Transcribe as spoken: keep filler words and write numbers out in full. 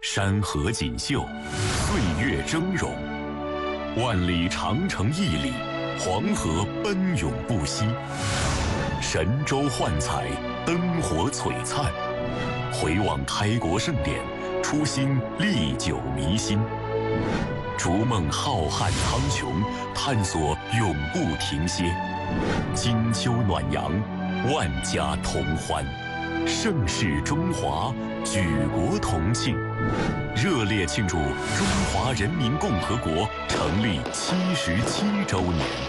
山河锦绣，岁月峥嵘，万里长城屹立，黄河奔涌不息，神州幻彩，灯火璀璨。回望开国盛典，初心历久弥新。逐梦浩瀚苍穹，探索永不停歇。金秋暖阳，万家同欢。盛世中华，举国同庆，热烈庆祝中华人民共和国成立七十七周年。